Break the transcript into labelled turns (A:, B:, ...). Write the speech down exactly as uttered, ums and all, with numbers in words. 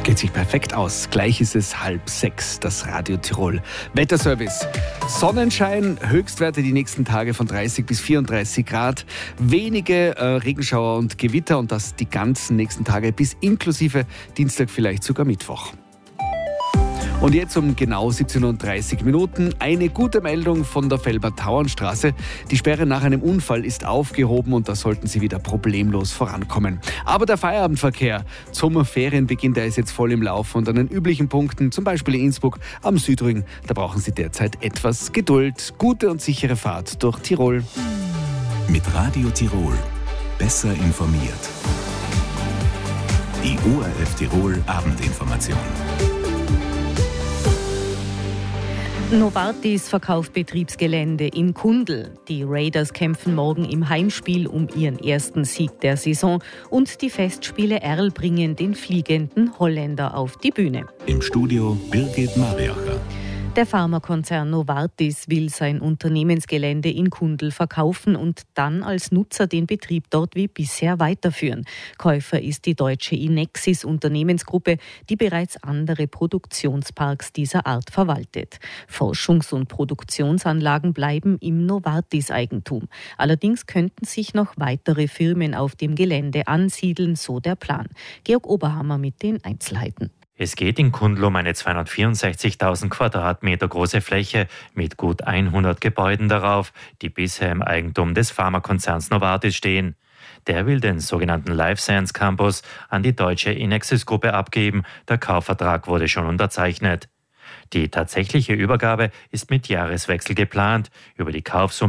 A: Geht sich perfekt aus. Gleich ist es halb sechs, das Radio Tirol Wetterservice. Sonnenschein, Höchstwerte die nächsten Tage von dreißig bis vierunddreißig Grad. Wenige äh, Regenschauer und Gewitter und das die ganzen nächsten Tage bis inklusive Dienstag, vielleicht sogar Mittwoch. Und jetzt um genau siebzehn Uhr dreißig Minuten eine gute Meldung von der Felber-Tauernstraße. Die Sperre nach einem Unfall ist aufgehoben und da sollten Sie wieder problemlos vorankommen. Aber der Feierabendverkehr zum Ferienbeginn, der ist jetzt voll im Lauf und an den üblichen Punkten, zum Beispiel in Innsbruck am Südring, da brauchen Sie derzeit etwas Geduld. Gute und sichere Fahrt durch Tirol.
B: Mit Radio Tirol besser informiert. Die O R F Tirol Abendinformation.
C: Novartis verkauft Betriebsgelände in Kundl. Die Raiders kämpfen morgen im Heimspiel um ihren ersten Sieg der Saison und die Festspiele Erl bringen den fliegenden Holländer auf die Bühne.
B: Im Studio Birgit Mariacher.
C: Der Pharmakonzern Novartis will sein Unternehmensgelände in Kundl verkaufen und dann als Nutzer den Betrieb dort wie bisher weiterführen. Käufer ist die deutsche Inexis Unternehmensgruppe, die bereits andere Produktionsparks dieser Art verwaltet. Forschungs- und Produktionsanlagen bleiben im Novartis-Eigentum. Allerdings könnten sich noch weitere Firmen auf dem Gelände ansiedeln, so der Plan. Georg Oberhammer mit den Einzelheiten.
D: Es geht in Kundl um eine zweihundertvierundsechzigtausend Quadratmeter große Fläche mit gut hundert Gebäuden darauf, die bisher im Eigentum des Pharmakonzerns Novartis stehen. Der will den sogenannten Life Science Campus an die deutsche Inexis-Gruppe abgeben. Der Kaufvertrag wurde schon unterzeichnet. Die tatsächliche Übergabe ist mit Jahreswechsel geplant. Über die Kaufsumme